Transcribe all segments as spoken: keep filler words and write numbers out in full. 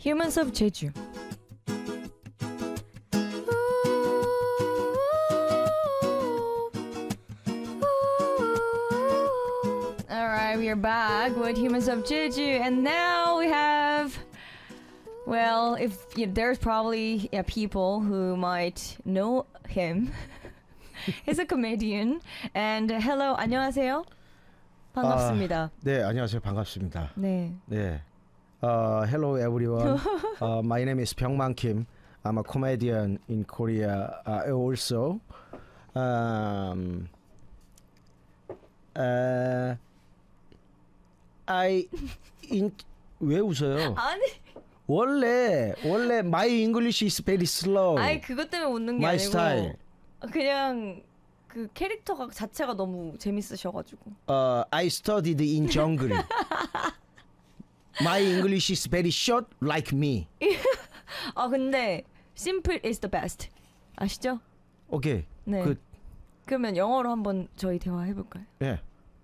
Humans of Jeju. Alright, we are back with Humans of Jeju, and now we have, well, if yeah, there's probably yeah, people who might know him. He's a comedian. And uh, hello, 안녕하세요. 반갑습니다. 아, 네, 안녕하세요. 반갑습니다. 네. 네. Uh, hello everyone. uh, my name is Byung-man Kim. I'm a comedian in Korea uh, also. Um, uh, I in 왜 웃어요? 아니, 원래 원래 my English is very slow. 아니 그것 때문에 웃는 게 my 아니고 style. 그냥 그 캐릭터가 자체가 너무 재밌으셔가지고. Uh, I studied in jungle. My English is very short, like me. 아 근데 simple is the best. 아시죠? 오케이. 네. 그, 그러면 영어로 한번 저희 대화 해볼까요? 예.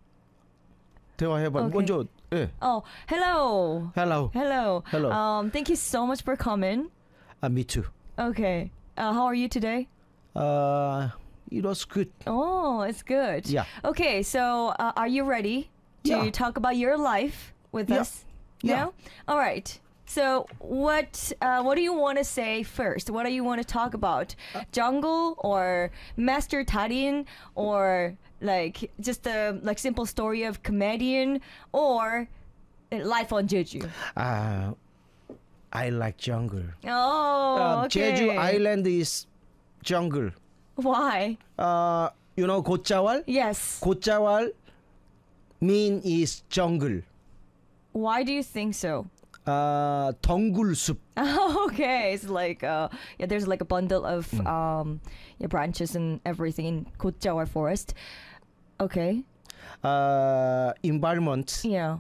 대화해봐. 오케이. 먼저. 예. Oh, hello. Hello. Hello. Hello. Um, thank you so much for coming. Uh, me too. Okay. Uh, how are you today? Uh, it was good. Oh, it's good. Yeah. Okay, so uh, are you ready to Yeah. talk about your life with Yeah. us? Yeah. now? All right. So what uh, what do you want to say first? What do you want to talk about? Uh, Jungle or Master Tarin, or like just a like simple story of comedian, or uh, life on Jeju? Uh, I like jungle. Oh, Uh, okay. Jeju Island is jungle. Why? Uh, you know 곶자왈? Yes. 곶자왈 mean is jungle. Why do you think so? Uh, 덩굴숲. Okay, it's like uh yeah, there's like a bundle of Mm. um yeah, branches and everything in 곶자왈 forest. Okay. Uh, environment. Yeah.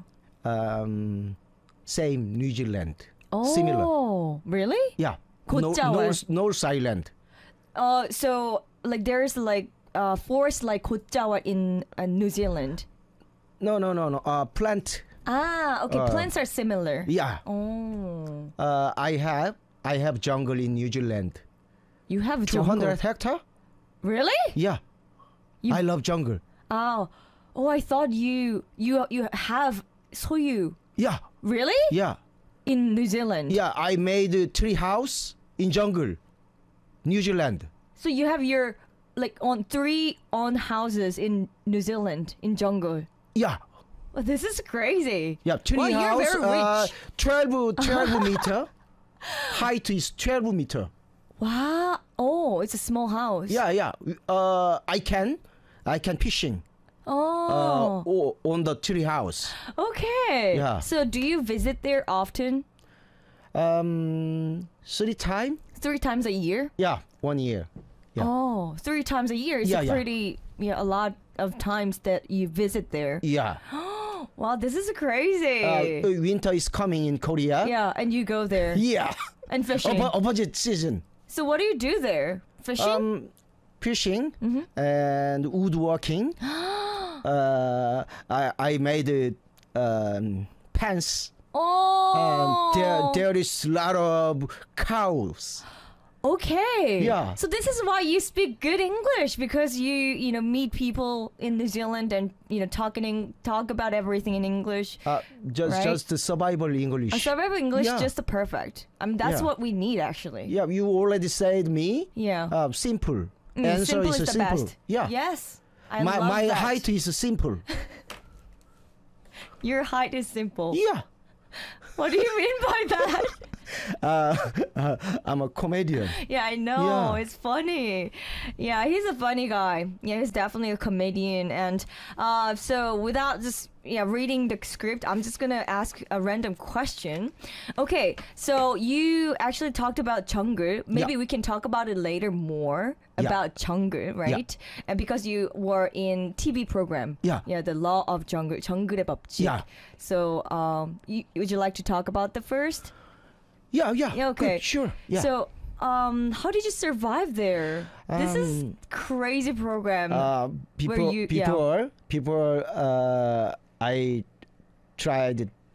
Um, same New Zealand. Oh, Similar. really? Yeah. No, 곶자왈. North, North Island. Uh so like there's like uh forest like 곶자왈 in uh, New Zealand. No, no, no, no. Uh, plant. Ah, okay, Uh, plants are similar. Yeah. Oh. Uh, I have I have jungle in New Zealand. You have two jungle. hundred hectare? Really? Yeah. You- I love jungle. Oh. Oh, I thought you you you have soyu. Yeah. Really? Yeah. In New Zealand. Yeah. I made a tree house in jungle, New Zealand. So you have your like on three own houses in New Zealand in jungle. Yeah. Well, this is crazy. Yeah. Tree Well, you're house. very Uh, rich. twelve, twelve meter. Height is twelve meter. Wow. Oh, it's a small house. Yeah. Yeah. Uh, I can, I can fishing. Oh. Uh, o- on the tree house. Okay. Yeah. So do you visit there often? Um, three time. Three times a year? Yeah. One year. Yeah. Oh, three times a year. It's Yeah, a yeah. pretty yeah, a lot of times that you visit there. Yeah. Wow, this is crazy. Uh, winter is coming in Korea. yeah, and you go there Yeah. and fishing. Oppo- opposite season. So what do you do there? Fishing? Um, fishing Mhm. and woodworking. uh, I I made uh, um, pants. oh. And there there is a lot of cows. Okay. Yeah. So this is why you speak good English, because you you know meet people in New Zealand and you know talking in, talk about everything in English. Uh, just Right. just the survival English. A survival English Yeah. just the perfect. I mean that's Yeah. what we need actually. Yeah, you already said me. Yeah. Uh, simple. Mm, Answer simple is is the simple. best. Yeah. Yes. I my love my that. height is simple. Your height is simple. Yeah. What do you mean by that? Uh, uh, I'm a comedian. Yeah, I know. Yeah. It's funny. Yeah, he's a funny guy. Yeah, he's definitely a comedian. And uh, so without just yeah reading the script, I'm just gonna ask a random question. Okay, so you actually talked about Jeongeul. Maybe Yeah. we can talk about it later more Yeah. about Jeongeul, right? And because you were in T V program. Yeah. Yeah, the law of Jeongeul, Jeongeul의 법칙. Yeah. So um, you, would you like to talk about the first? Yeah, yeah. Yeah, okay. Good, sure. Yeah. So, um, how did you survive there? this is Um, crazy program. uh, people, you- yeah. people, people. Uh, I tried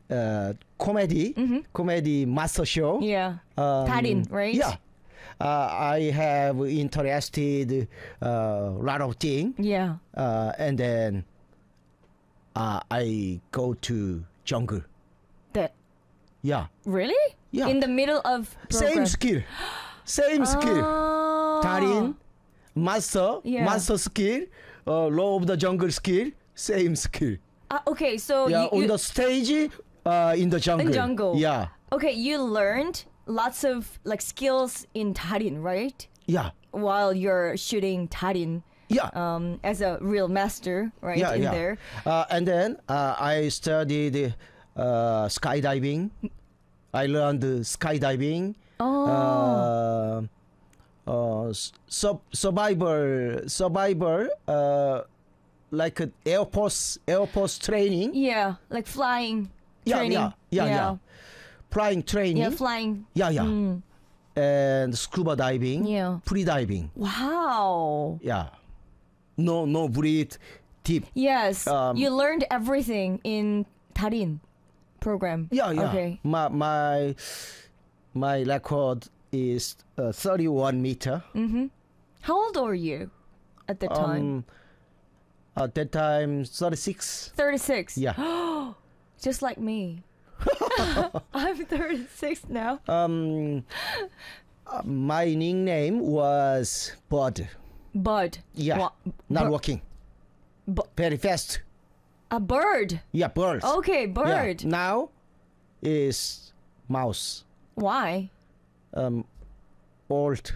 uh, comedy, comedy master show. Yeah. Um, 달인, right? Yeah. Uh, I have interested a uh, lot of things, Yeah. uh, and then uh, I go to jungle. That Yeah, really? Yeah. In the middle of program. same skill, same skill. Oh. 달인, master, Yeah. master skill, uh, law of the jungle skill, same skill. Ah, okay, so Yeah, you, on you the stage, uh, in the jungle. jungle. Yeah, okay, you learned lots of like skills in 달인, right? yeah, While you're shooting 달인. yeah. Um, as a real master, right? yeah, in yeah. there. Uh, and then uh, I studied uh, skydiving. I learned skydiving. Oh. Uh, uh, sub survivor, survivor, uh, like a Air Force, Air Force training. Yeah, like flying Yeah, training. yeah, yeah, yeah. Flying training. Yeah, flying. yeah, yeah. Mm. And scuba diving. Yeah. Free diving. Wow. Yeah. No, no breathe deep. Yes, Um, you learned everything in 달인 program. Yeah, yeah. Okay. My my my record is uh, thirty-one meter. Mm-hmm. How old are you at the time? Um, at that time, thirty-six. thirty-six. Yeah. Just like me. I'm thirty-six now. Um, uh, my nickname was Bud. Bud. Yeah. Wha- Not bu- walking. bu- Very fast. a bird. Yeah, bird. Okay, Yeah. bird. Now is mouse. Why? Um, old.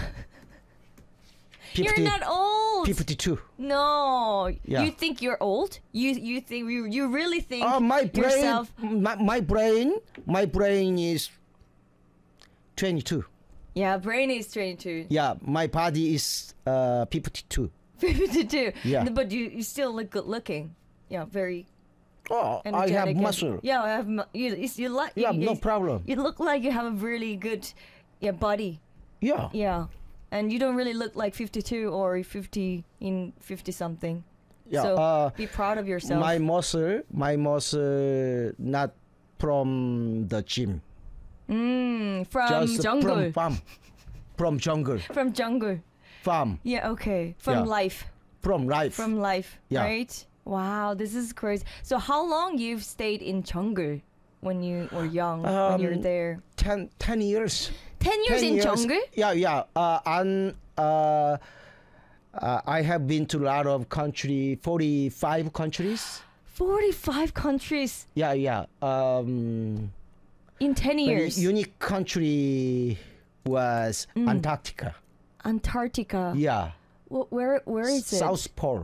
You're not old. fifty-two. No. Yeah. You think you're old? You you think you you really think Oh, my brain, yourself? my, my brain, my brain is twenty-two. Yeah, brain is twenty-two. Yeah, my body is uh fifty-two. fifty-two. Yeah. But you, you still look good looking. Yeah, very Oh, I energetic. have and- muscle. Yeah, I have mu- you you, you like Yeah, you, no you, problem. you look like you have a really good yeah body. Yeah. Yeah. And you don't really look like fifty-two or fifty in fifty something. Yeah. So uh, be proud of yourself. my muscle, my muscle, not from the gym. mm, from Just jungle. from farm, from jungle, From jungle. farm, Yeah, okay. From Yeah. life. from life. From life. Yeah. Right? Wow, this is crazy. So how long you've stayed in jungle when you were young, when you're Um, there? ten, ten years. Ten years ten in jungle? Yeah, yeah. Uh, and uh, uh, I have been to a lot of country, forty-five countries. Forty-five countries Yeah, yeah. Um, in ten very years. unique country was Mm. Antarctica. Antarctica. Yeah. Wh- where where is it? South Pole.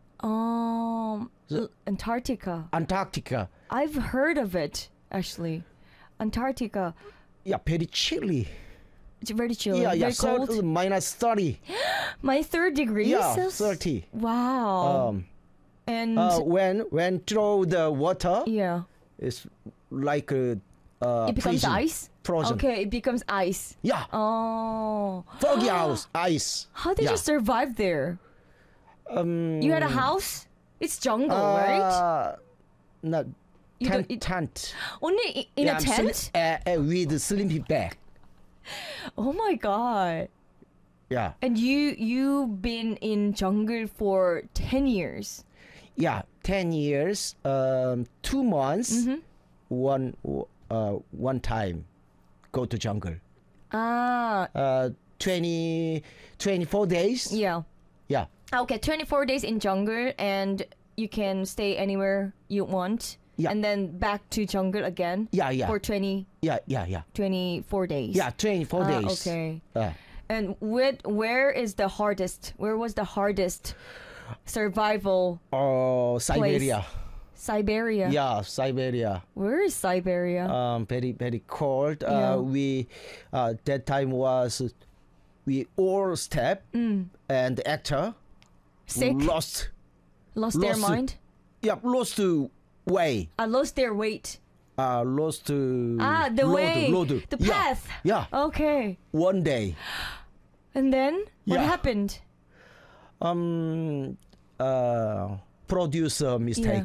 Um, The- L- Antarctica. Antarctica. I've heard of it actually. Antarctica. Yeah, very chilly. It's very chilly. Yeah, yeah. Very cold. thirty, minus thirty. My third degree. Yeah, Celsius? thirty. Wow. Um, and uh, when when throw the water, yeah, it's like a uh, it becomes freezing, ice. frozen. Okay, it becomes ice. Yeah, Oh. foggy house, ice. How did Yeah. you survive there? Um, You had a house? It's jungle, right? uh, Not You tent, don't- it- tent. Only i- in Yeah, a I'm tent? sli- uh, uh, with a sleeping bag. Oh my god. Yeah, And you you've been in jungle for ten years. yeah. Ten years, um, two months, Mm-hmm. one uh, one time, go to jungle. Ah, Uh, twenty, twenty-four days. yeah. Yeah, Okay, twenty-four days in jungle and you can stay anywhere you want. Yeah. And then back to jungle again yeah, yeah, for twenty, yeah, yeah, yeah. twenty-four days. Yeah, twenty-four Ah, days. okay. Uh, And with, where is the hardest? Where was the hardest survival? oh, Siberia. Siberia. Yeah, Siberia. Where is Siberia? Um, very very cold. Yeah. Uh, we uh, that time was we all step Mm. and the actor Sick? lost. Lost their lost- mind? Yeah, lost to way. I lost their weight. Uh, lost to Ah, the road, way. road. The Yeah, path. Yeah, Okay. one day. And then what Yeah. happened? Um, uh, producer mistake.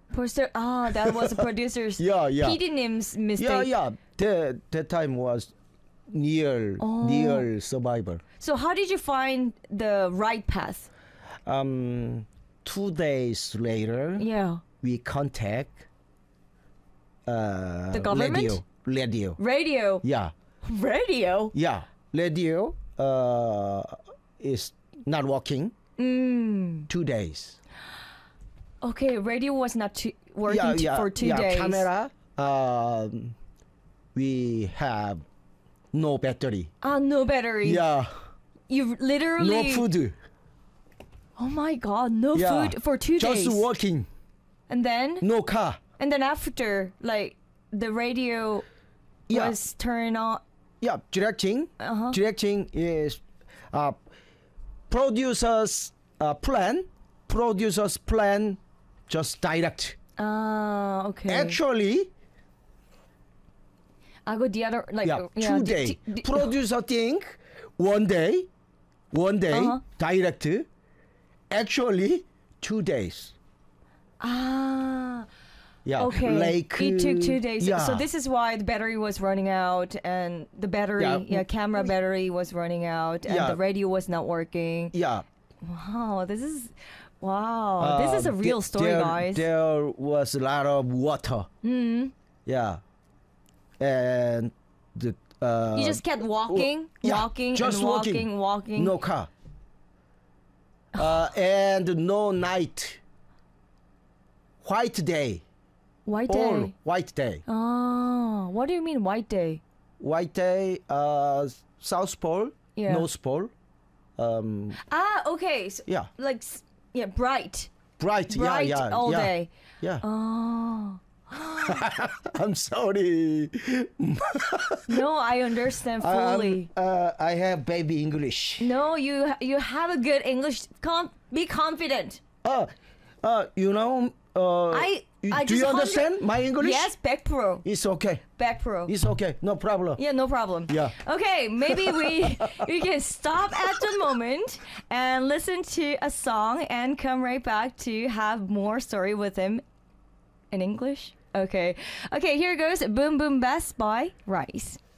Producer. Ah, that was the producer's. Yeah, yeah. P D name's mistake. Yeah, yeah. That that time was near Oh. near survivor. So how did you find the right path? Um, two days later, Yeah. we contact uh, The government? radio. Radio. Radio. Yeah, Radio. yeah. Radio uh, is not working. Mm. Two days. Okay, radio was not two, working yeah, t- yeah, for two yeah. days. Camera. Um, we have no battery. Ah, no battery. Yeah, You literally. no food. Oh my god, no Yeah, food for two just days. working. And then, No car. and then after, like the radio Yeah. was turned on. Yeah, directing. Uh-huh. Directing is uh, producers uh, plan. Producers plan just direct. Ah, okay. Actually, I go the other like yeah, uh, two d- day. d- d- Producer think one day, one day Uh-huh. direct. Actually, two days. Ah, Yeah, okay. like it took uh, two days. Yeah, So this is why the battery was running out, and the battery, yeah, Yeah. camera battery was running out, and Yeah. the radio was not working. yeah. Wow, this is, wow, this is a Uh, real th- story, there, guys. There was a lot of water. Mm. Yeah, and the uh, You just kept walking, yeah, walking, just and walking, walking. walking. no car, uh, and no night. White day, White all day. white day. Oh, what do you mean white day? White day, uh, South Pole, Yeah. North Pole. Um, Ah, okay. So, yeah, like, s- yeah, bright, bright, bright yeah, yeah, all yeah, day. yeah. Oh. I'm sorry. No, I understand Um, fully. uh, I have baby English. No, you ha- you have a good English. Com- be confident. Uh, uh, you know, uh, I- you- I do just you hundred- understand my English? Yes, back pro, It's okay. back pro. It's okay. No problem. Yeah, no problem. Yeah. Okay, maybe we we can stop at the moment and listen to a song and come right back to have more story with him in English. Okay. Okay, here goes Boom Boom Bass by Rice.